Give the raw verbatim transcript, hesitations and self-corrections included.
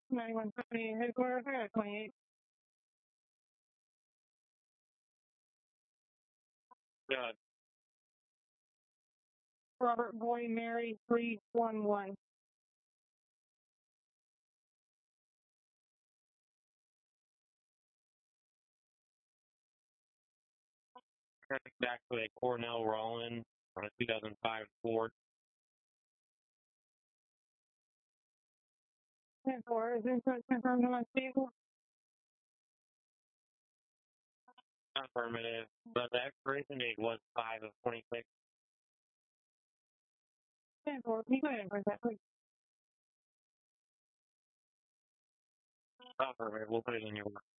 ninety-one seventy headquarters, I got twenty-eight. Good. Robert Boy Mary three one one. Back to a Cornell Rollin on a two thousand five Ford. ten four, is input confirmed on my vehicle? Affirmative. But the expiration date was five of twenty-six. ten four, can you go ahead and press that, please? Affirmative. We'll put it in your